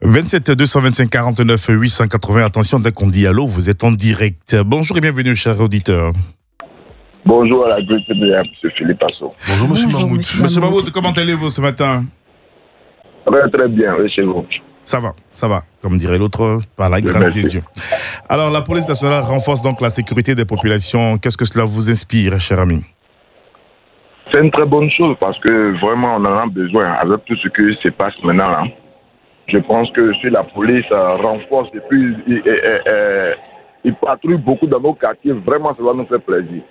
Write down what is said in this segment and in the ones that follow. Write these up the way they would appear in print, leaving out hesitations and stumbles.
27 225 49 880. Attention, dès qu'on dit allô, vous êtes en direct. Bonjour et bienvenue, cher auditeur. Bonjour à la grille de M. Philippe Asso. Bonjour, monsieur Mahmoud. Monsieur Mahmoud, comment allez-vous ce matin? Très bien, oui, chez vous. Ça va, comme dirait l'autre, par la grâce de Dieu. Alors, la police nationale renforce donc la sécurité des populations. Qu'est-ce que cela vous inspire, cher ami? C'est une très bonne chose parce que vraiment, on en a besoin avec tout ce qui se passe maintenant. Là. Je pense que si la police renforce et puis il patrouille beaucoup dans nos quartiers, vraiment, ça va nous faire plaisir.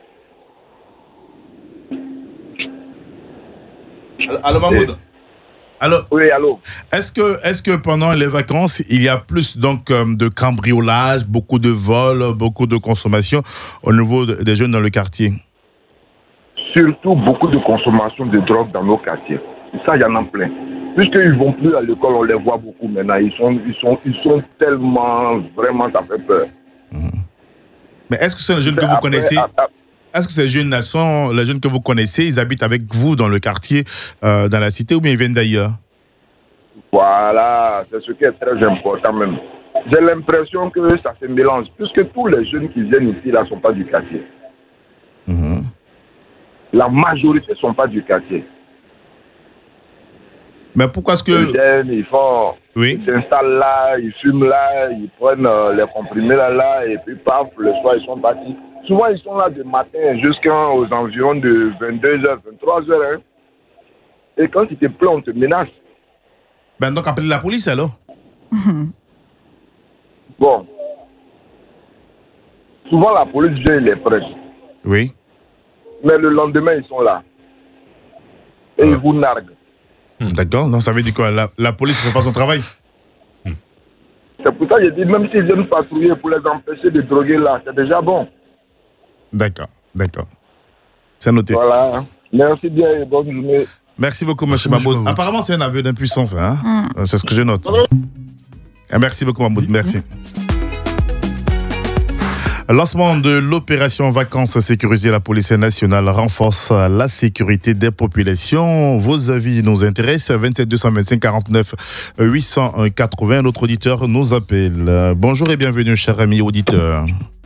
Allô, Mahmoud? Alors, oui, allô. Est-ce que pendant les vacances, il y a plus donc de cambriolage, beaucoup de vols, beaucoup de consommation au niveau des jeunes dans le quartier? Surtout beaucoup de consommation de drogue dans nos quartiers. Ça, il y en a plein. Puisqu'ils ne vont plus à l'école, on les voit beaucoup maintenant. Ils sont tellement, vraiment, ça fait peur. Mais est-ce que c'est les jeunes que vous connaissez? Est-ce que ces jeunes sont les jeunes que vous connaissez? Ils habitent avec vous dans le quartier, dans la cité, ou bien ils viennent d'ailleurs? Voilà, c'est ce qui est très important même. J'ai l'impression que ça se mélange, puisque tous les jeunes qui viennent ici là ne sont pas du quartier. La majorité ne sont pas du quartier. Mais pourquoi est-ce que... Les jeunes, ils s'installent là, ils fument là, ils prennent les comprimés là, et puis paf, le soir ils sont partis. Souvent, ils sont là du matin jusqu'aux environs de 22h, 23h. Hein. Et quand ils te plaint, on te menace. Ben donc, appelez la police, alors. Bon. Souvent, la police vient et les presse. Oui. Mais le lendemain, ils sont là. Et ils vous narguent. D'accord. Donc, ça veut dire quoi? La police ne fait pas son travail? C'est pour ça que j'ai dit, même s'ils viennent patrouiller pour les empêcher de droguer là, c'est déjà bon. D'accord. C'est noté. Voilà. Merci bien et bonne journée. Merci beaucoup, M. Mahmoud. Apparemment, c'est un aveu d'impuissance. Hein? C'est ce que je note. Merci beaucoup, Mahmoud. Merci. Lancement de l'opération Vacances sécurisées. La police nationale renforce la sécurité des populations. Vos avis nous intéressent. 27 225 49 880. Notre auditeur nous appelle. Bonjour et bienvenue, cher ami auditeur.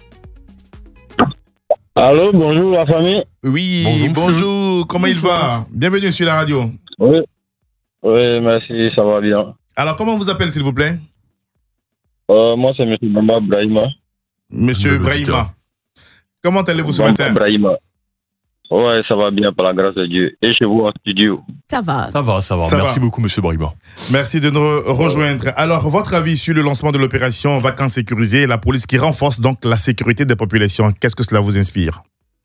Allô, bonjour la famille. Oui, bonjour. Comment il va? Bienvenue sur la radio. Oui, merci, ça va bien. Alors, comment on vous appelle, s'il vous plaît? Moi, c'est M. Bamba Brahima. Monsieur Brahima. Comment allez-vous ce matin? Brahima. Ouais, ça va bien par la grâce de Dieu. Et chez vous en studio? Ça va. Merci beaucoup, monsieur Brahima. Merci de nous rejoindre. Alors, votre avis sur le lancement de l'opération Vacances sécurisées et la police qui renforce donc la sécurité des populations, qu'est-ce que cela vous inspire?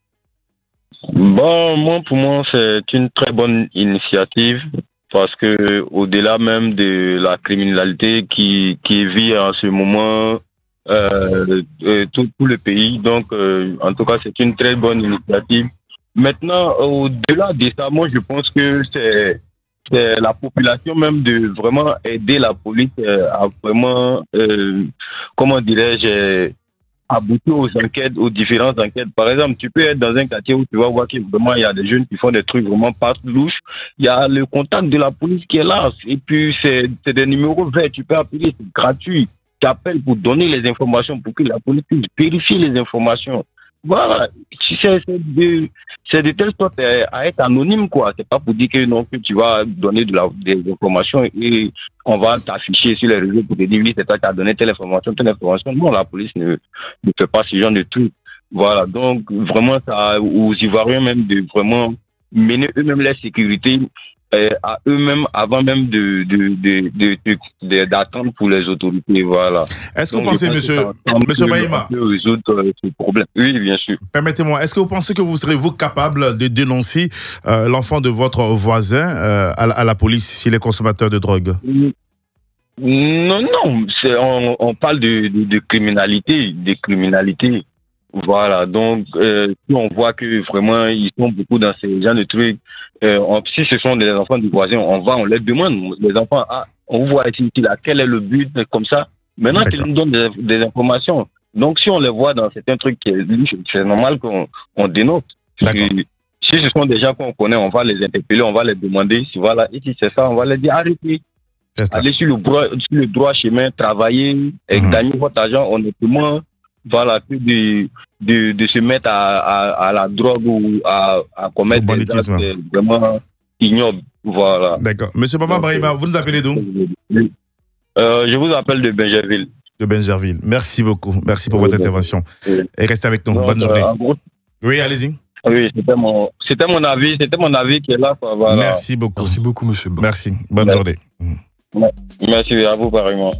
Bon, pour moi, c'est une très bonne initiative parce que au-delà même de la criminalité qui vit en ce moment tout le pays, donc en tout cas, c'est une très bonne initiative. Maintenant, au-delà de ça, moi, je pense que c'est la population même de vraiment aider la police à vraiment, comment dirais-je, aboutir aux enquêtes, aux différentes enquêtes. Par exemple, tu peux être dans un quartier où tu vas voir qu'il y a des jeunes qui font des trucs vraiment pas louches. Il y a le contact de la police qui est là. Et puis, c'est des numéros verts. Tu peux appeler, c'est gratuit. Tu appelles pour donner les informations, pour que la police puisse vérifier les informations. Voilà, c'est de telle sorte à être anonyme, quoi. C'est pas pour dire que non, que tu vas donner des informations et on va t'afficher sur les réseaux pour te dire oui, c'est toi qui as donné telle information. Non, la police ne fait pas ce genre de trucs. Voilà, donc vraiment, ça aux Ivoiriens même de vraiment mener eux-mêmes la sécurité à eux-mêmes avant même d'attendre pour les autorités, voilà. Est-ce que vous pensez, monsieur Brahima, résoudre ce problème? Oui, bien sûr. Permettez-moi, est-ce que vous pensez que vous serez capable de dénoncer l'enfant de votre voisin à la police s'il est consommateur de drogue? Non, on parle de criminalité, Voilà, donc si on voit que vraiment ils sont beaucoup dans ces genres de trucs, si ce sont des enfants du voisin, on leur demande, les enfants, on voit ici là, quel est le but, comme ça. Maintenant qu'ils nous donnent des informations. Donc si on les voit dans certains trucs, c'est normal qu'on dénonce. Si ce sont des gens qu'on connaît, on va les interpeller, on va les demander, si voilà, et si c'est ça, on va les dire arrêtez. aller sur le droit chemin, travailler et gagner votre argent honnêtement, voilà, que de se mettre à la drogue ou à commettre des actes vraiment ignobles. Voilà. D'accord. Monsieur Bamba Brahima, vous nous appelez d'où? Je vous appelle de Benjerville. De Benjerville. Merci beaucoup. Merci pour votre intervention. Et restez avec nous. Bonne journée. Oui, allez-y. Oui, c'était mon avis qui est là. Voilà. Merci beaucoup. Merci beaucoup, monsieur. Merci. Bonne journée. Merci à vous, pareillement.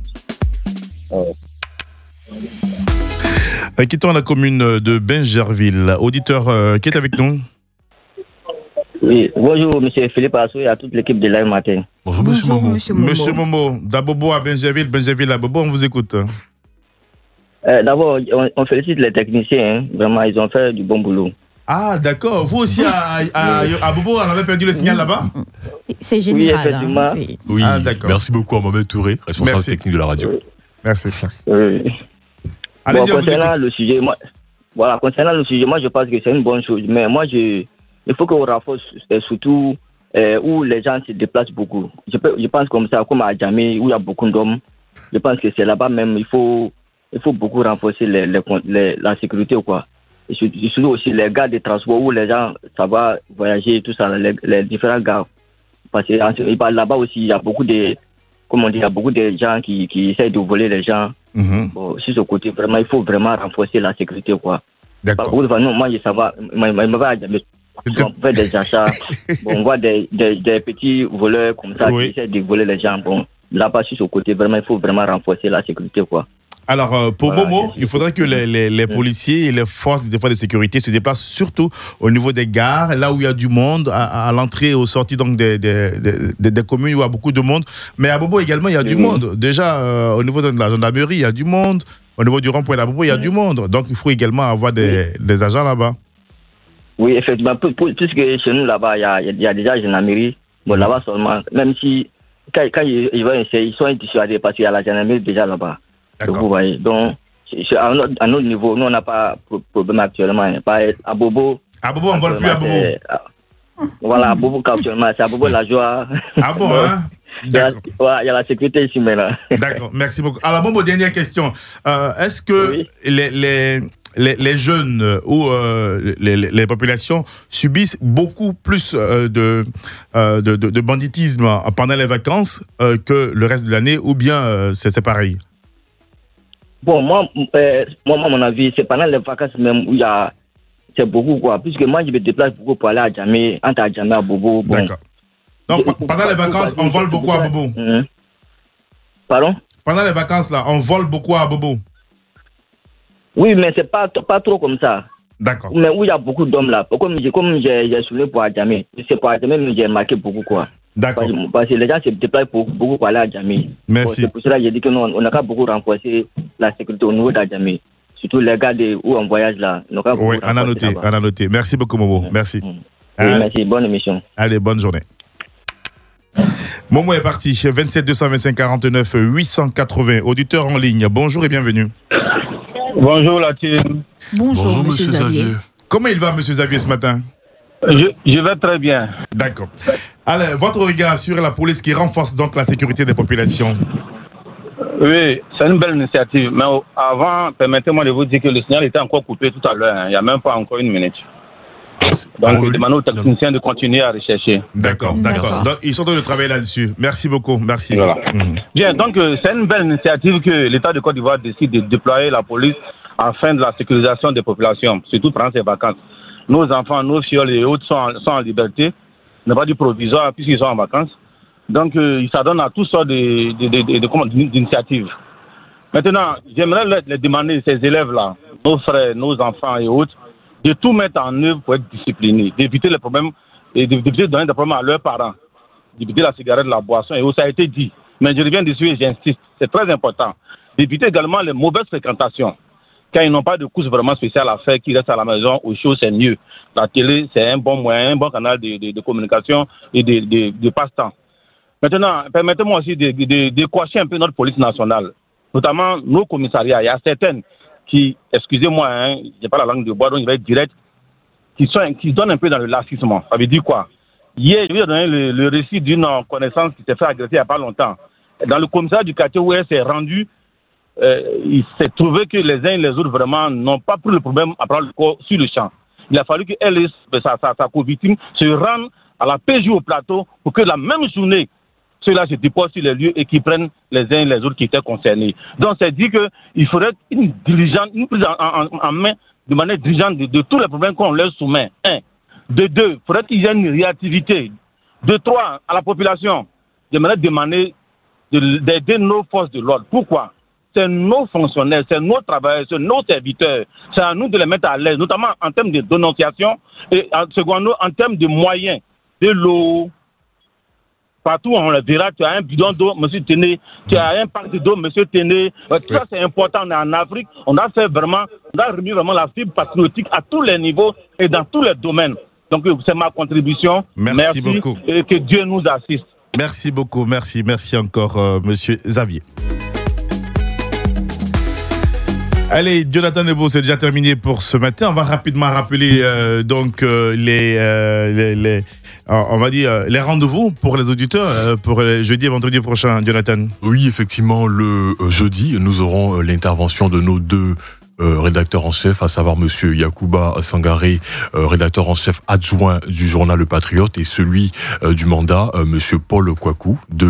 Quittons la commune de Benjerville. Auditeur qui est avec nous? Oui, bonjour, monsieur Philippe Assou et à toute l'équipe de Live Matin. Bonjour, monsieur Momo. Monsieur Momo, d'Abobo à Benjerville, Benjerville à Bobo, on vous écoute. D'abord, on félicite les techniciens. Vraiment, ils ont fait du bon boulot. Ah, d'accord. Vous aussi, à Bobo, on avait perdu le signal là-bas? C'est général. Oui, effectivement. Oui, ah, d'accord. Merci beaucoup à Mohamed Touré, responsable technique de la radio. Merci. Allez-y, concernant le sujet, moi, je pense que c'est une bonne chose. Mais moi, il faut qu'on renforce surtout où les gens se déplacent beaucoup. Je pense comme ça, comme à Djamé, où il y a beaucoup d'hommes. Je pense que c'est là-bas même, il faut beaucoup renforcer la sécurité, quoi. Et surtout aussi les gares de transport où les gens, ça va voyager, tout ça, les différents gares. Parce que là-bas aussi, il y a beaucoup de gens qui essayent de voler les gens. Bon, sur ce côté, vraiment, il faut vraiment renforcer la sécurité, quoi. D'accord. Non, moi, ça va. On fait des achats. Bon, on voit des petits voleurs comme ça qui essaient de voler les gens. Bon, là-bas, sur ce côté, vraiment, il faut vraiment renforcer la sécurité, quoi. Alors, pour Momo, il faudrait que les policiers et les forces de sécurité se déplacent surtout au niveau des gares, là où il y a du monde, à l'entrée et aux sorties donc, des communes où il y a beaucoup de monde. Mais à Bobo également, il y a du monde. Déjà, au niveau de la gendarmerie, il y a du monde. Au niveau du rond-point de Bobo, il y a du monde. Donc, il faut également avoir des agents là-bas. Oui, effectivement. Puisque chez nous, là-bas, il y a déjà la gendarmerie. Bon, là-bas seulement, même si, quand ils vont essayer, ils sont dissuadés parce qu'il y a la gendarmerie déjà là-bas. D'accord. Vous voyez. Donc, à notre niveau, nous, on n'a pas de problème actuellement. À Bobo. À Bobo, on ne vole plus à Bobo. Voilà, à Bobo, actuellement, c'est à Bobo la joie. Ah bon, hein? D'accord. Il y a la sécurité ici maintenant. D'accord, merci beaucoup. Alors, Bobo, dernière question. Est-ce que les jeunes ou les populations subissent beaucoup plus de banditisme pendant les vacances que le reste de l'année, ou bien c'est pareil? Bon, moi, à mon avis, c'est pendant les vacances même où c'est beaucoup, quoi. Puisque moi, je me déplace beaucoup pour aller à Djamé, entre Djamé à Bobo. Bon. D'accord. Donc, pendant les vacances, on vole beaucoup à Bobo. Pardon? Pendant les vacances, là, on vole beaucoup à Bobo. Oui, mais c'est pas trop comme ça. D'accord. Mais où il y a beaucoup d'hommes là. Comme j'ai soulevé pour Djamé, c'est pour Djamé que j'ai marqué beaucoup, quoi. D'accord. Parce que les gens se déplacent beaucoup pour aller à Djamé. Merci. Bon, c'est pour cela que j'ai dit que nous, on n'a pas beaucoup renforcé la sécurité au niveau d'Adjamé. Surtout les gars où on voyage là. Oui, on a noté. Merci beaucoup, Momo. Merci. Oui, merci. Bonne émission. Allez, bonne journée. Momo est parti. 27 225 49 880. Auditeur en ligne. Bonjour et bienvenue. Bonjour, la team. Bonjour, monsieur Xavier. Comment il va, monsieur Xavier, ce matin? Je vais très bien. D'accord. Alors, votre regard sur la police qui renforce donc la sécurité des populations? Oui, c'est une belle initiative. Mais avant, permettez-moi de vous dire que le signal était encore coupé tout à l'heure. Il n'y a même pas encore une minute. Donc, je demande aux techniciens de continuer à rechercher. D'accord. Donc, ils sont en train de travailler là-dessus. Merci beaucoup. Merci. Voilà. Bien, donc, c'est une belle initiative que l'État de Côte d'Ivoire décide de déployer la police afin de la sécurisation des populations, surtout pendant ces vacances. Nos enfants, nos fioles et autres sont en liberté, n'est pas du provisoire puisqu'ils sont en vacances. Donc, ils s'adonnent à toutes sortes d'initiatives. Maintenant, j'aimerais les demander, ces élèves-là, nos frères, nos enfants et autres, de tout mettre en œuvre pour être disciplinés, d'éviter les problèmes et d'éviter de donner des problèmes à leurs parents, d'éviter la cigarette, la boisson et autres. Ça a été dit. Mais je reviens dessus et j'insiste, c'est très important. D'éviter également les mauvaises fréquentations. Quand ils n'ont pas de course vraiment spéciale à faire, qu'ils restent à la maison, au chaud, c'est mieux. La télé, c'est un bon moyen, un bon canal de communication et de passe-temps. Maintenant, permettez-moi aussi de coacher un peu notre police nationale, notamment nos commissariats. Il y a certaines qui, excusez-moi, j'ai pas la langue de bois, donc je vais être direct, qui donnent un peu dans le laxisme. Ça veut dire quoi? Hier, je vais donner le récit d'une connaissance qui s'est fait agresser il n'y a pas longtemps. dans le commissariat du quartier où elle s'est rendue, il s'est trouvé que les uns et les autres vraiment n'ont pas pris le problème à prendre le corps sur le champ. Il a fallu qu'elle et sa co-victime se rendent à la PJ au plateau pour que la même journée, ceux-là se déposent sur les lieux et qu'ils prennent les uns et les autres qui étaient concernés. Donc c'est dit qu'il faudrait une prise en main de manière diligente de tous les problèmes qu'on leur soumet. 1. De 2, il faudrait qu'il y ait une réactivité. De 3, à la population, de manière demander d'aider nos forces de l'ordre. Pourquoi? C'est nos fonctionnaires, c'est nos travailleurs, c'est nos serviteurs. C'est à nous de les mettre à l'aise, notamment en termes de dénonciation et secondo, en termes de moyens, de l'eau. Partout, on le verra, tu as un bidon d'eau, monsieur Téné, tu as un parc d'eau, monsieur Téné. Ça, c'est important. On est en Afrique, on a remis vraiment la fibre patriotique à tous les niveaux et dans tous les domaines. Donc, c'est ma contribution. Merci beaucoup. Et que Dieu nous assiste. Merci beaucoup. Merci encore, monsieur Xavier. Allez, Jonathan Nebo, c'est déjà terminé pour ce matin. On va rapidement rappeler les rendez-vous pour les auditeurs pour jeudi et vendredi prochain, Jonathan. Oui, effectivement, le jeudi, nous aurons l'intervention de nos deux rédacteur en chef, à savoir monsieur Yacouba Sangaré, rédacteur en chef adjoint du journal Le Patriote, et celui du mandat, monsieur Paul Kwaku, de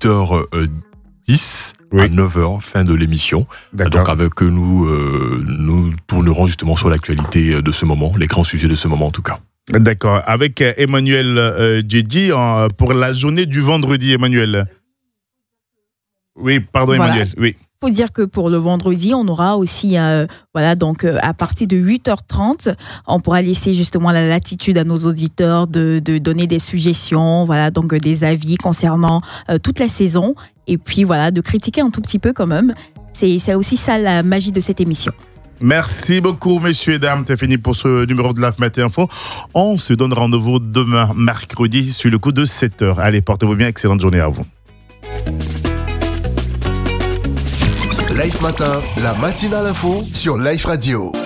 8h10 à 9h, fin de l'émission. D'accord. Donc avec eux, nous tournerons justement sur l'actualité de ce moment, les grands sujets de ce moment en tout cas. D'accord. Avec Emmanuel Djedji pour la journée du vendredi, Emmanuel. Oui, pardon, voilà. Emmanuel. Oui. Il faut dire que pour le vendredi, on aura aussi, à partir de 8h30, on pourra laisser justement la latitude à nos auditeurs de donner des suggestions, donc des avis concernant toute la saison, et puis de critiquer un tout petit peu quand même. C'est aussi ça la magie de cette émission. Merci beaucoup, messieurs et dames. C'est fini pour ce numéro de la Matin Info. On se donne rendez-vous demain, mercredi, sur le coup de 7h. Allez, portez-vous bien. Excellente journée à vous. Life Matin, la matinale info sur Life Radio.